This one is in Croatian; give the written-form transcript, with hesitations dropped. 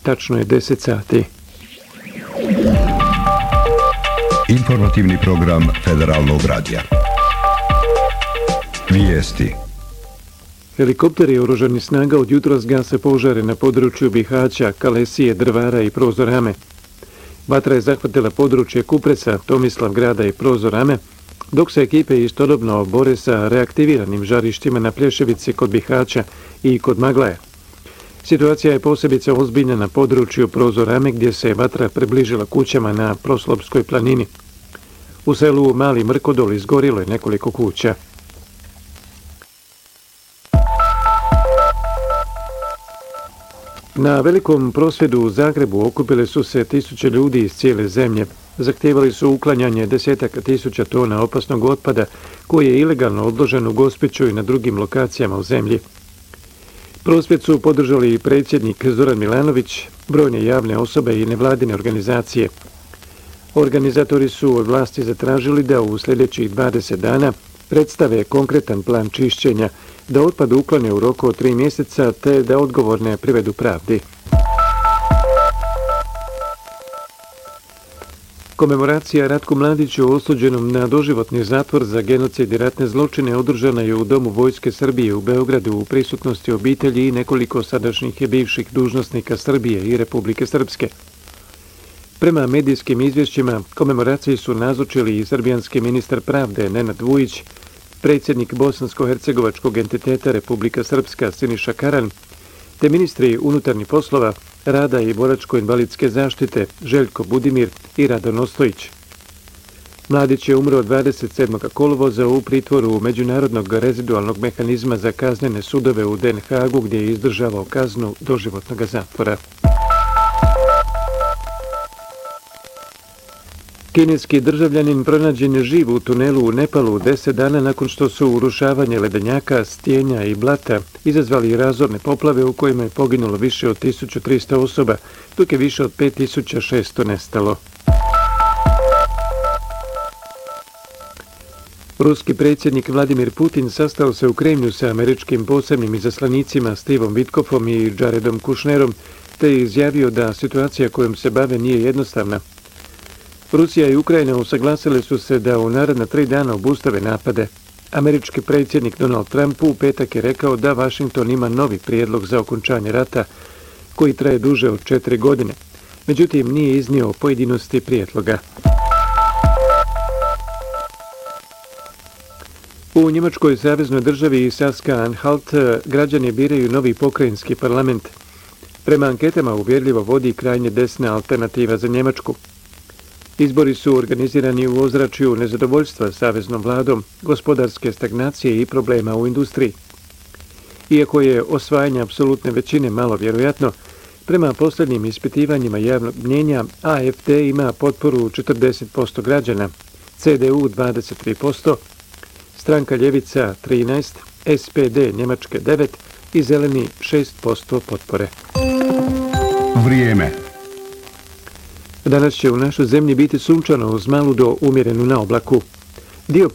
tačno je 10 sati. Informativni program Federalnog radija. Vijesti. Helikopteri oružanih snaga od jutros gase požare na području Bihaća, Kalesije, Drvara i Prozorame. Vatra je zahvatila područje Kupresa, Tomislavgrada i Prozorame, dok se ekipe istodobno bore sa reaktiviranim žarištima na Plješevici kod Bihaća i kod Maglaja. Situacija je posebice ozbiljna na području Prozorame gdje se vatra približila kućama na Proslopskoj planini. U selu Mali Mrkodol izgorilo je nekoliko kuća. Na velikom prosvjedu u Zagrebu okupile su se tisuće ljudi iz cijele zemlje. Zahtijevali su uklanjanje desetaka tisuća tona opasnog otpada koji je ilegalno odložen u Gospiću i na drugim lokacijama u zemlji. Prosvjed su podržali i predsjednik Zoran Milanović, brojne javne osobe i nevladine organizacije. Organizatori su od vlasti zatražili da u sljedećih 20 dana predstave konkretan plan čišćenja, da otpad uklone u roku od 3 mjeseca te da odgovorne privedu pravdi. Komemoracija Ratku Mladiću osuđenom na doživotni zatvor za genocid i ratne zločine održana je u Domu Vojske Srbije u Beogradu u prisutnosti obitelji i nekoliko sadašnjih i bivših dužnosnika Srbije i Republike Srpske. Prema medijskim izvješćima, komemoraciji su nazočili i srbijanski ministar pravde Nenad Vujić, predsjednik bosansko-hercegovačkog entiteta Republika Srpska Siniša Karan, te ministri unutarnjih poslova, rada i boračko-invalidske zaštite Željko Budimir i Radan Ostojić. Mladić je umro 27. kolovoza u pritvoru Međunarodnog rezidualnog mehanizma za kaznene sudove u Den Haagu gdje je izdržavao kaznu doživotnog zatvora. Kineski državljanin pronađen je živ u tunelu u Nepalu 10 dana nakon što su urušavanje ledenjaka, stijenja i blata izazvali razorne poplave u kojima je poginulo više od 1300 osoba, dok je više od 5600 nestalo. Ruski predsjednik Vladimir Putin sastao se u Kremlju sa američkim posebnim izaslanicima Stevom Witkofom i Jaredom Kushnerom, te je izjavio da situacija kojom se bave nije jednostavna. Rusija i Ukrajina usaglasile su se da u naredna 3 dana obustave napade. Američki predsjednik Donald Trump u petak je rekao da Washington ima novi prijedlog za okončanje rata koji traje duže od 4 godine. Međutim, nije iznio pojedinosti prijedloga. U Njemačkoj saveznoj državi Saska-Anhalt građani biraju novi pokrajinski parlament. Prema anketama uvjerljivo vodi krajnje desna alternativa za Njemačku. Izbori su organizirani u ozračju nezadovoljstva saveznom vladom, gospodarske stagnacije i problema u industriji. Iako je osvajanje apsolutne većine malo vjerojatno, prema posljednjim ispitivanjima javnog mnjenja AfD ima potporu 40% građana, CDU 23%, stranka Ljevica 13%, SPD Njemačke 9% i Zeleni 6% potpore. Vrijeme. Danas će u našoj zemlji biti sunčano uz malu do umjerenu naoblaku. Dio